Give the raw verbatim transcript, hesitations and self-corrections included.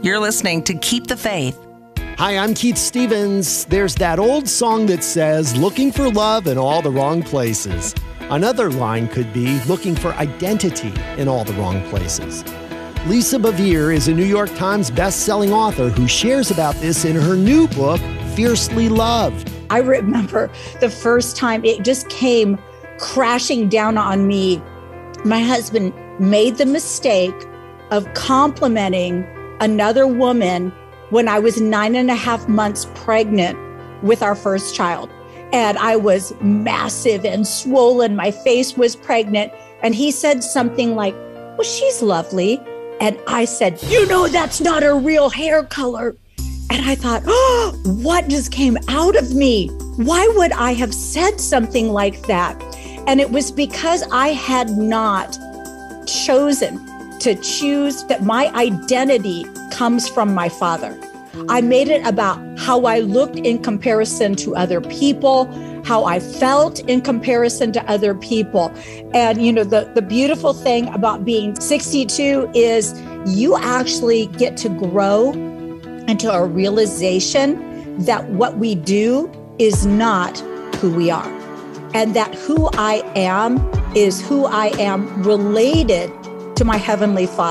You're listening to Keep the Faith. Hi, I'm Keith Stevens. There's that old song that says, looking for love in all the wrong places. Another line could be, looking for identity in all the wrong places. Lisa Bevere is a New York Times best-selling author who shares about this in her new book, Fiercely Loved. I remember the first time it just came crashing down on me. My husband made the mistake of complimenting another woman when I was nine and a half months pregnant with our first child. And I was massive and swollen. My face was pregnant. And he said something like, well, she's lovely. And I said, you know, that's not her real hair color. And I thought, oh, what just came out of me? Why would I have said something like that? And it was because I had not chosen to choose that my identity comes from my Father. I made it about how I looked in comparison to other people, how I felt in comparison to other people. And, you know, the, the beautiful thing about being sixty-two is you actually get to grow into a realization that what we do is not who we are. And that who I am is who I am related to my Heavenly Father.